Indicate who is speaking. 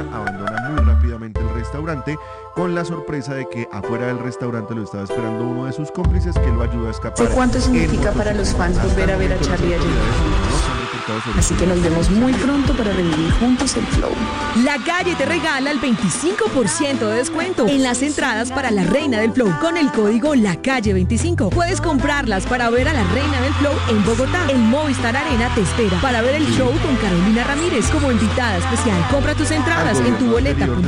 Speaker 1: abandona muy rápidamente el restaurante con la sorpresa de que afuera del restaurante lo estaba esperando uno de sus cómplices que lo ayuda a escapar.
Speaker 2: ¿Cuánto significa para los fans volver a ver a Charlie allí? Así que nos vemos muy pronto para revivir juntos el flow.
Speaker 3: La Calle te regala el 25% de descuento en las entradas para La Reina del Flow con el código LACALLE25. Puedes comprarlas para ver a La Reina del Flow en Bogotá. El Movistar Arena te espera para ver el show con Carolina Ramírez como invitada especial. Compra tus entradas en tu boleta.